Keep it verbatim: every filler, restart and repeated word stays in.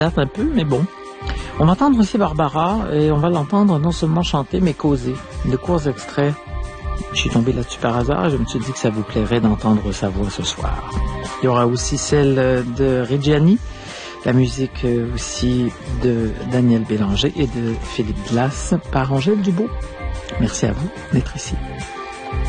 date un peu, mais bon. On va entendre aussi Barbara et on va l'entendre non seulement chanter, mais causer. De courts extraits. Je suis tombé là-dessus par hasard et je me suis dit que ça vous plairait d'entendre sa voix ce soir. Il y aura aussi celle de Reggiani, la musique aussi de Daniel Bélanger et de Philippe Glass par Angèle Dubois. Merci à vous d'être ici.